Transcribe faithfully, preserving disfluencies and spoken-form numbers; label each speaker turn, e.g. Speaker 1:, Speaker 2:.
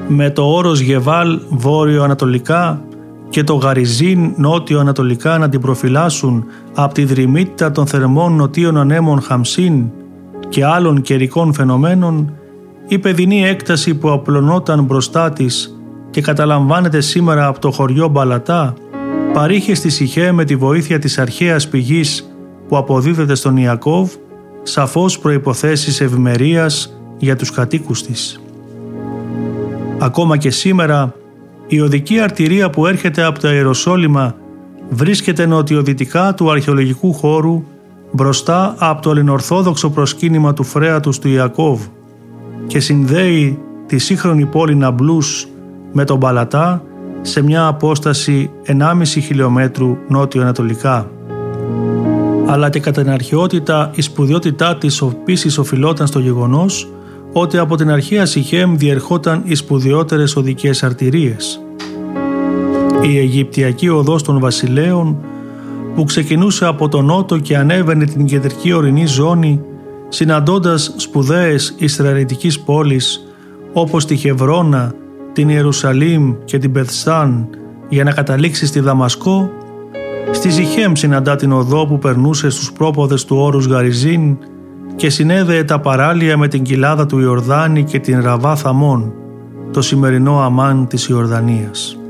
Speaker 1: με το όρος Γεβάλ βόρειο-ανατολικά και το Γαριζίν νότιο-ανατολικά να την προφυλάσσουν από τη δρυμύτητα των θερμών νοτίων ανέμων Χαμσίν και άλλων καιρικών φαινομένων, η παιδινή έκταση που απλωνόταν μπροστά της και καταλαμβάνεται σήμερα από το χωριό Μπαλατά, παρήχε στη Σιχέ με τη βοήθεια της αρχαίας πηγής που αποδίδεται στον Ιακώβ σαφώς προϋποθέσεις ευημερίας για τους κατοίκους της. Ακόμα και σήμερα η οδική αρτηρία που έρχεται από το Ιεροσόλυμα βρίσκεται νοτιοδυτικά του αρχαιολογικού χώρου μπροστά από το ελληνορθόδοξο προσκύνημα του φρέατους του Ιακώβ και συνδέει τη σύγχρονη πόλη Ναμπλούς με τον Μπαλατά σε μια απόσταση ενάμιση χιλιόμετρου νότιο-ανατολικά. Αλλά και κατά την αρχαιότητα η σπουδαιότητά της επίσης οφειλόταν στο γεγονός ότι από την αρχαία Σιχέμ διερχόταν οι σπουδαιότερες οδικές αρτηρίες. Η Αιγυπτιακή οδός των βασιλέων που ξεκινούσε από τον νότο και ανέβαινε την κεντρική ορεινή ζώνη συναντώντας σπουδαίες Ισραηλιτικής πόλεις όπως τη Χευρώνα, την Ιερουσαλήμ και την Μπεθσάν για να καταλήξει στη Δαμασκό, στη Σιχέμ συναντά την οδό που περνούσε στους πρόποδες του όρους Γαριζίν και συνέδεε τα παράλια με την κοιλάδα του Ιορδάνη και την Ραβά Θαμών, το σημερινό Αμάν της Ιορδανίας.